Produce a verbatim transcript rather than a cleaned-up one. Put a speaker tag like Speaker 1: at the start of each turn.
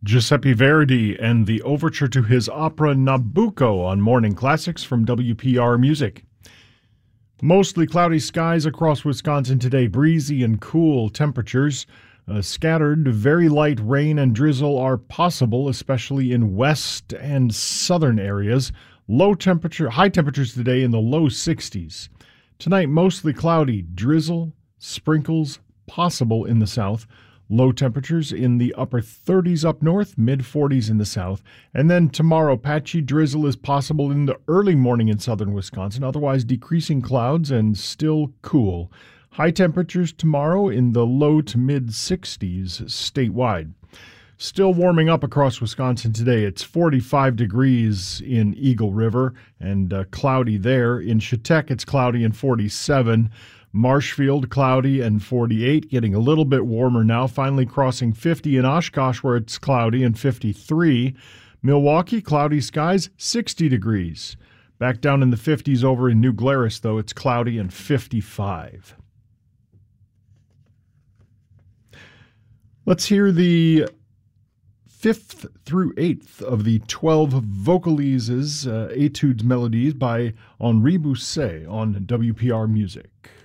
Speaker 1: Giuseppe Verdi and the overture to his opera Nabucco on Morning Classics from W P R Music. Mostly cloudy skies across Wisconsin today, breezy and cool temperatures. Uh, scattered, very light rain and drizzle are possible, especially in west and southern areas. Low temperature, high temperatures today in the low sixties. Tonight, mostly cloudy, drizzle, sprinkles possible in the south. Low temperatures in the upper thirties up north, mid forties in the south. And then tomorrow, patchy drizzle is possible in the early morning in southern Wisconsin. Otherwise, decreasing clouds and still cool. High temperatures tomorrow in the low to mid sixties statewide. Still warming up across Wisconsin today. It's forty-five degrees in Eagle River and uh, cloudy there. In Chetek, it's cloudy and forty-seven. Marshfield, cloudy and forty-eight, getting a little bit warmer now, finally crossing fifty in Oshkosh where it's cloudy and fifty-three. Milwaukee, cloudy skies, sixty degrees. Back down in the fifties over in New Glarus, though, it's cloudy and fifty-five. Let's hear the fifth through eighth of the twelve Vocalises uh, Etudes Melodies by Henri Bousset on W P R Music.